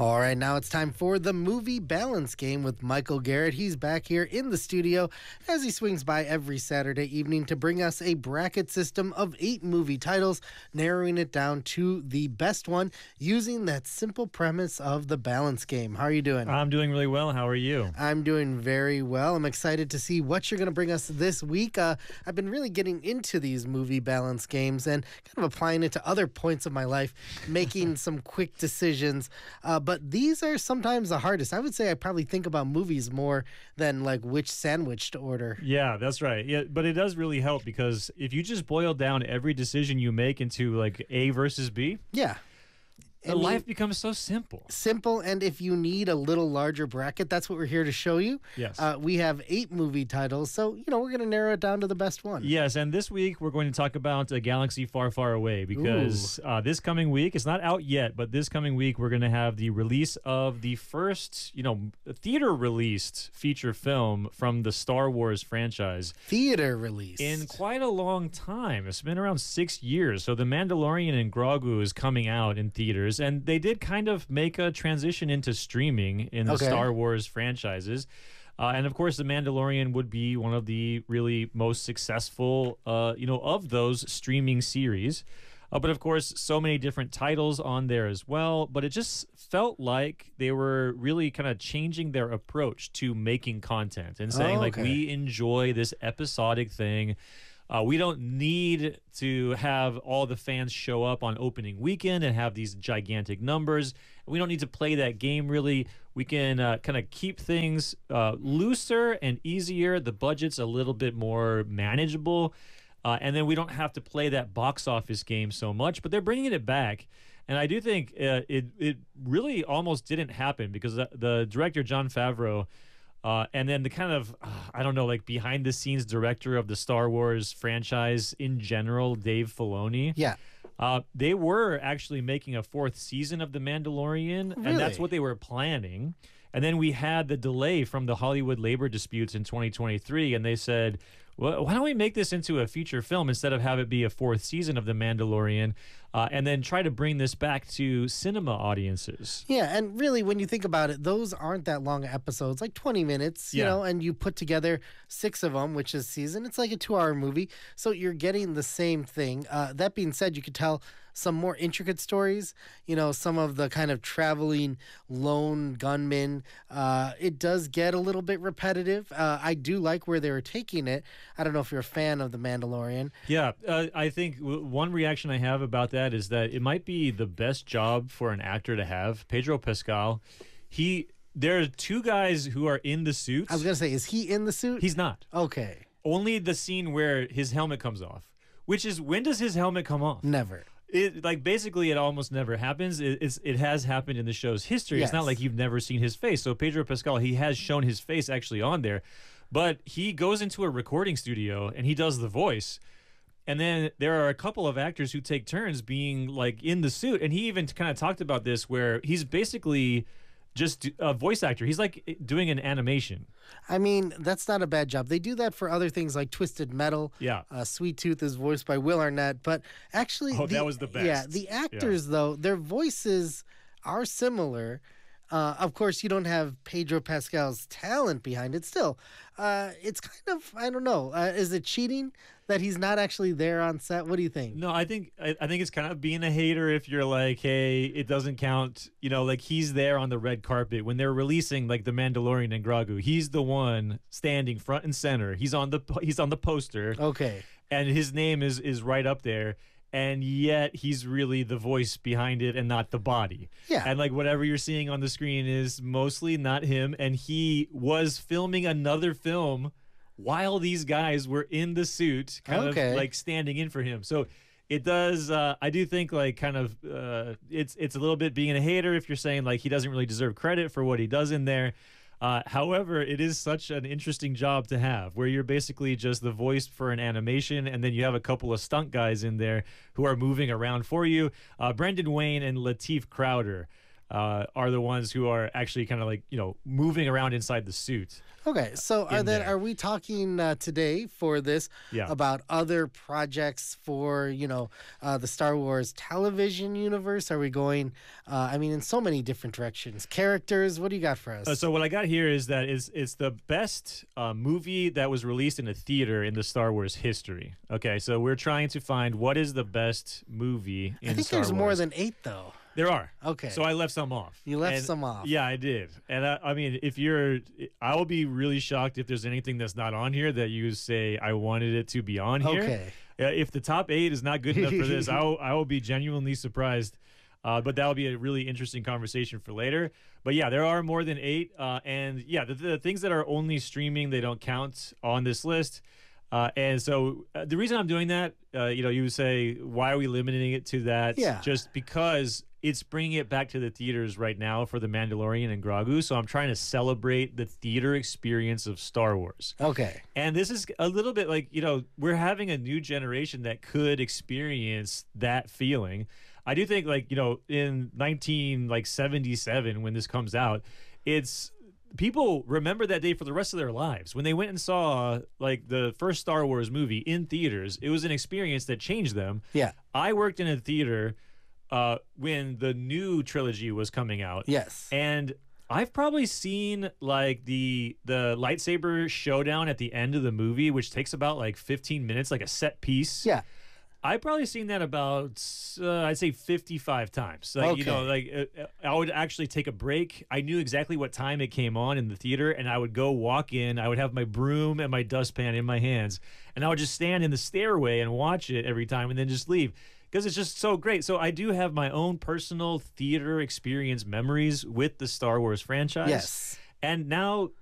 All right, now it's time for the movie balance game with Michael Garrett. He's back here in the studio as he swings by every Saturday evening to bring us a bracket system of 8 movie titles, narrowing it down to the best one using that simple premise of the balance game. How are you doing? I'm doing really well. How are you? I'm doing very well. I'm excited to see what you're going to bring us this week. I've been really getting into these movie balance games and kind of applying it to other points of my life, making some quick decisions. But these are sometimes the hardest. I would say I probably think about movies more than like which sandwich to order. Yeah, that's right. Yeah, but it does really help because if you just boil down every decision you make into like A versus B, yeah, life becomes so simple. Simple, and if you need a little larger bracket, that's what we're here to show you. Yes. We have 8 movie titles, so, we're going to narrow it down to the best one. Yes, and this week we're going to talk about A Galaxy Far, Far Away because this coming week, it's not out yet, but this coming week we're going to have the release of the first, theater-released feature film from the Star Wars franchise. Theater release. In quite a long time. It's been around 6 years. So The Mandalorian and Grogu is coming out in theaters. And they did kind of make a transition into streaming in the Star Wars franchises. And of course, The Mandalorian would be one of the really most successful, of those streaming series. But of course, so many different titles on there as well. But it just felt like they were really kind of changing their approach to making content and saying, we enjoy this episodic thing. We don't need to have all the fans show up on opening weekend and have these gigantic numbers. We don't need to play that game, really. We can kind of keep things looser and easier. The budget's a little bit more manageable. And then we don't have to play that box office game so much. But they're bringing it back. And I do think it really almost didn't happen because the director, Jon Favreau, and then the kind of, behind-the-scenes director of the Star Wars franchise in general, Dave Filoni. Yeah. They were actually making a 4th season of The Mandalorian, Really? and that's what they were planning. And then we had the delay from the Hollywood labor disputes in 2023, and they said, well, why don't we make this into a feature film instead of have it be a 4th season of The Mandalorian, and then try to bring this back to cinema audiences? Yeah, and really, when you think about it, those aren't that long episodes, like 20 minutes, you know, and you put together 6 of them, which is season. It's like a 2-hour movie, so you're getting the same thing. That being said, you could tell some more intricate stories, some of the kind of traveling lone gunmen. It does get a little bit repetitive. I do like where they were taking it. I don't know if you're a fan of The Mandalorian. Yeah, I think one reaction I have about that is that it might be the best job for an actor to have. Pedro Pascal, there are 2 guys who are in the suits. I was going to say, is he in the suit? He's not. Okay. Only the scene where his helmet comes off, which is, when does his helmet come off? Never. Basically, it almost never happens. It has happened in the show's history. Yes. It's not like you've never seen his face. So Pedro Pascal, he has shown his face actually on there. But he goes into a recording studio and he does the voice. And then there are a couple of actors who take turns being like in the suit. And he even kind of talked about this where he's basically just a voice actor. He's like doing an animation. I mean, that's not a bad job. They do that for other things like Twisted Metal. Yeah. Sweet Tooth is voiced by Will Arnett. But actually... that was the best. Yeah, the actors, though, their voices are similar. Of course, you don't have Pedro Pascal's talent behind it. Still, it's kind of, I don't know. Is it cheating that he's not actually there on set? What do you think? No, I think it's kind of being a hater if you're like, hey, it doesn't count. Like he's there on the red carpet when they're releasing like The Mandalorian and Grogu. He's the one standing front and center. He's on the poster. Okay, and his name is right up there. And yet he's really the voice behind it and not the body. Yeah. And like whatever you're seeing on the screen is mostly not him. And he was filming another film while these guys were in the suit, kind of like standing in for him. So it does, I do think like kind of, it's a little bit being a hater if you're saying like he doesn't really deserve credit for what he does in there. However, it is such an interesting job to have where you're basically just the voice for an animation and then you have a couple of stunt guys in there who are moving around for you. Brendan Wayne and Lateef Crowder. are the ones who are actually kind of like, moving around inside the suit. Okay, so are we talking today for this about other projects for, the Star Wars television universe? Are we going, in so many different directions? Characters, what do you got for us? So what I got here is that it's the best movie that was released in a theater in the Star Wars history. Okay, so we're trying to find what is the best movie in Star Wars. I think there's more than 8, though. There are. Okay. So I left some off. You left some off. Yeah, I did. And I will be really shocked if there's anything that's not on here that you say I wanted it to be on here. Okay. If the top 8 is not good enough for this, I will be genuinely surprised. But that will be a really interesting conversation for later. But yeah, there are more than 8. And yeah, the things that are only streaming, they don't count on this list. And so the reason I'm doing that, you would say, why are we limiting it to that? Yeah. Just because it's bringing it back to the theaters right now for The Mandalorian and Grogu. So I'm trying to celebrate the theater experience of Star Wars. Okay. And this is a little bit like, we're having a new generation that could experience that feeling. I do think, like, in 1977, when this comes out, people remember that day for the rest of their lives. When they went and saw, like, the first Star Wars movie in theaters, it was an experience that changed them. Yeah. I worked in a theater when the new trilogy was coming out. Yes. And I've probably seen, like, the lightsaber showdown at the end of the movie, which takes about, like, 15 minutes, like a set piece. Yeah. I've probably seen that about, I'd say 55 times. Like, okay. I would actually take a break. I knew exactly what time it came on in the theater, and I would go walk in. I would have my broom and my dustpan in my hands, and I would just stand in the stairway and watch it every time and then just leave because it's just so great. So I do have my own personal theater experience memories with the Star Wars franchise. Yes. And now